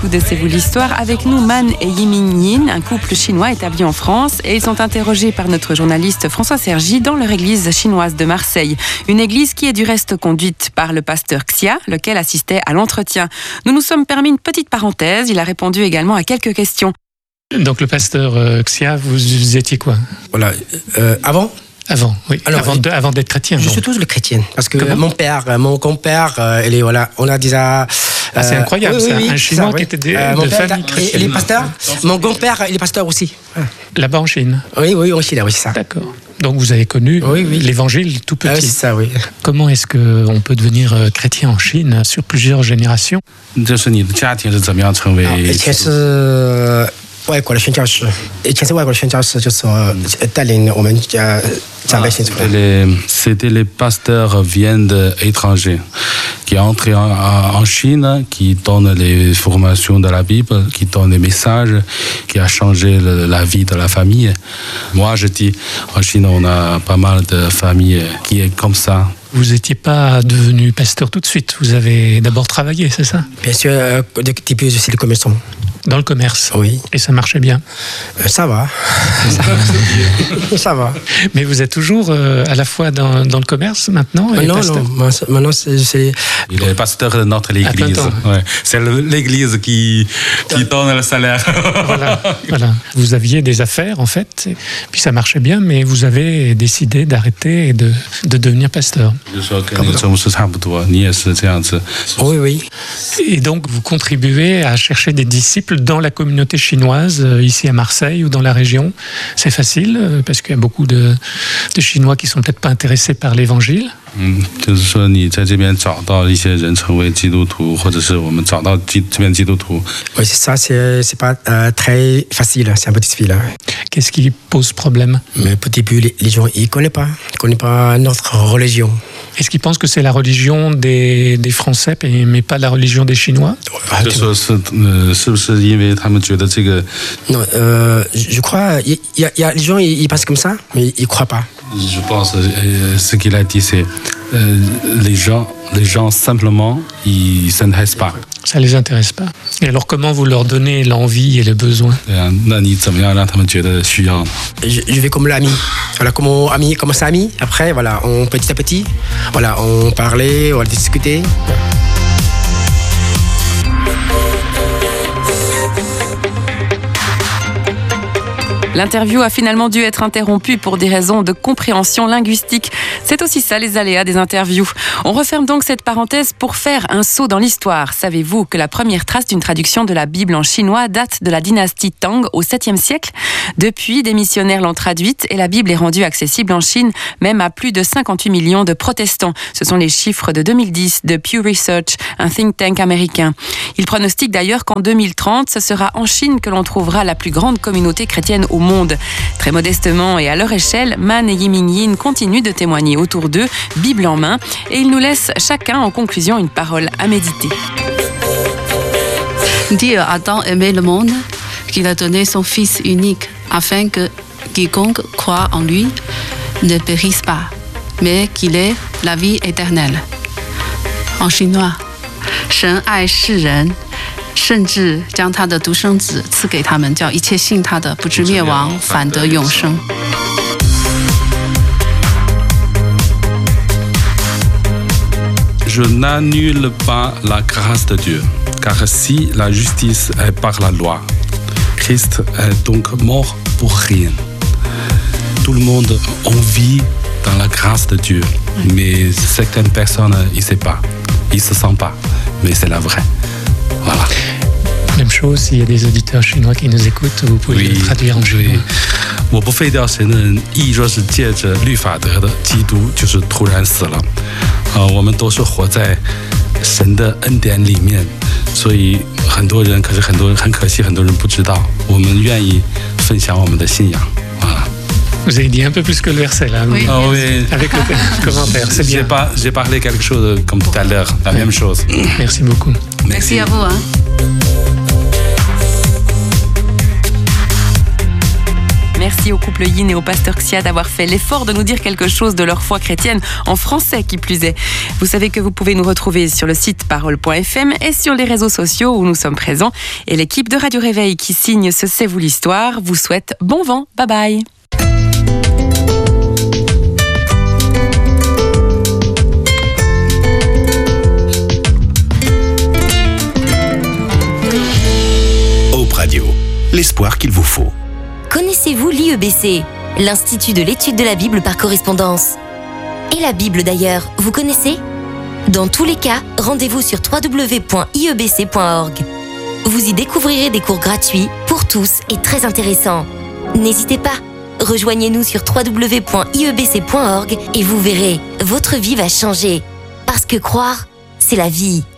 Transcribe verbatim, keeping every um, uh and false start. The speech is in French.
De C'est vous l'histoire, avec nous Man et Yiming Yin, un couple chinois établi en France, et ils sont interrogés par notre journaliste François Sergi dans leur église chinoise de Marseille. Une église qui est du reste conduite par le pasteur Xia, lequel assistait à l'entretien. Nous nous sommes permis une petite parenthèse, il a répondu également à quelques questions. Donc le pasteur euh, Xia, vous, vous étiez quoi? Voilà, euh, avant Avant, oui. Alors, avant, de, avant d'être chrétien. Je bon. suis toujours le chrétien. Parce que Comment? mon père, mon compère, euh, il est, voilà, on a déjà. Euh, ah, c'est incroyable, oui, ça. Oui, un Chinois ça, qui oui. était de, euh, de famille père, chrétienne. Et les pasteurs. Mon grand-père, il est pasteur aussi. Là-bas en Chine. Oui, oui, en Chine, oui, c'est ça. D'accord. Donc vous avez connu oui, oui. l'évangile tout petit. Ah, oui, c'est ça, oui. Comment est-ce qu'on peut devenir chrétien en Chine sur plusieurs générations? 这是你的家庭是怎么样成为？ 以前是外国的宣教士，以前是外国的宣教士，就是说带领我们家长辈信主。 C'était les pasteurs viennent d'étrangers qui entrent en, en Chine, qui donnent les formations de la Bible, qui donnent les messages, qui a changé le, la vie de la famille. Moi, je dis, en Chine, on a pas mal de familles qui est comme ça. Vous n'étiez pas devenu pasteur tout de suite, vous avez d'abord travaillé, c'est ça? Bien sûr, euh, depuis je suis le commerçant. Dans le commerce? Oui. Et ça marchait bien? euh, Ça va. Ça va. Mais vous êtes toujours euh, à la fois dans, dans le commerce maintenant et Non, pasteur? non, maintenant c'est... c'est... Il est pasteur de notre église. Ouais. C'est l'église qui, qui donne le salaire. Voilà, voilà. Vous aviez des affaires en fait, et puis ça marchait bien, mais vous avez décidé d'arrêter et de, de devenir pasteur. Oui, oui. Et donc vous contribuez à chercher des disciples dans la communauté chinoise, ici à Marseille ou dans la région. C'est facile, parce qu'il y a beaucoup de, de Chinois qui ne sont peut-être pas intéressés par l'évangile. 嗯，就是说你在这边找到一些人成为基督徒，或者是我们找到基这边基督徒。 Oui, c'est ça, c'est, c'est pas euh, très facile, c'est un peu difficile. Qu'est-ce qui pose problème? Mais au début, les, les gens ils connaissent pas, ils connaissent pas notre religion. Est-ce qu'ils pensent que c'est la religion des, des Français, mais pas la religion des Chinois? 就说是呃，是不是因为他们觉得这个？ Non, euh, je crois, il y, y, y a les gens ils, ils pensent comme ça, mais ils croient pas. Je pense euh, ce qu'il a dit, c'est euh, les gens, les gens simplement, ils s'intéressent pas. Ça les intéresse pas. Et alors comment vous leur donnez l'envie et le besoin? 对啊，那你怎么样让他们觉得需要呢？ Je, je vais comme l'ami, voilà, comme on ami, comme ça ami. Après, voilà, on petit à petit, voilà, on parlait, on discutait. L'interview a finalement dû être interrompue pour des raisons de compréhension linguistique. C'est aussi ça les aléas des interviews. On referme donc cette parenthèse pour faire un saut dans l'histoire. Savez-vous que la première trace d'une traduction de la Bible en chinois date de la dynastie Tang au septième siècle? Depuis, des missionnaires l'ont traduite et la Bible est rendue accessible en Chine, même à plus de cinquante-huit millions de protestants. Ce sont les chiffres de deux mille dix de Pew Research, un think tank américain. Il pronostique d'ailleurs qu'en deux mille trente, ce sera en Chine que l'on trouvera la plus grande communauté chrétienne au monde. Très modestement et à leur échelle, Man et Yiming Yin continuent de témoigner autour d'eux, Bible en main, et ils nous laissent chacun en conclusion une parole à méditer. Dieu a tant aimé le monde qu'il a donné son Fils unique afin que quiconque croit en lui ne périsse pas, mais qu'il ait la vie éternelle. En chinois, 神爱世人 甚至将他的独生子赐给他们，叫一切信他的不至灭亡，反得永生。 Je n'annule pas la grâce de Dieu, car si la justice est par la loi, Christ est donc mort pour rien. Tout le monde en vit dans la grâce de Dieu, mais certaines personnes, ils ne savent pas, ils ne se sentent pas, mais c'est la vraie. Voilà. Même chose, s'il y a des auditeurs chinois qui nous écoutent, vous pouvez le traduire en chinois. 我不废掉神的人，亦若是借着律法得的，基督就是突然死了。啊，我们都是活在神的恩典里面，所以很多人，可是很多人很可惜，很多人不知道。我们愿意分享我们的信仰。啊。 Vous avez dit un peu plus que le verset là. Oui, ah, oui. Avec le commentaire, c'est bien. J'ai, pas, j'ai parlé quelque chose comme tout à l'heure, la oui. même chose. Merci beaucoup. Merci, Merci à vous. Hein. Merci Merci au couple Yin et au pasteur Xia d'avoir fait l'effort de nous dire quelque chose de leur foi chrétienne, en français qui plus est. Vous savez que vous pouvez nous retrouver sur le site parole point f m et sur les réseaux sociaux où nous sommes présents. Et l'équipe de Radio Réveil qui signe ce C'est vous l'histoire vous souhaite bon vent. Bye bye. Radio, l'espoir qu'il vous faut. Connaissez-vous l'I E B C, l'Institut de l'étude de la Bible par correspondance? Et la Bible d'ailleurs, vous connaissez? Dans tous les cas, rendez-vous sur w w w point i e b c point org. Vous y découvrirez des cours gratuits pour tous et très intéressants. N'hésitez pas, rejoignez-nous sur w w w point i e b c point org et vous verrez, votre vie va changer. Parce que croire, c'est la vie.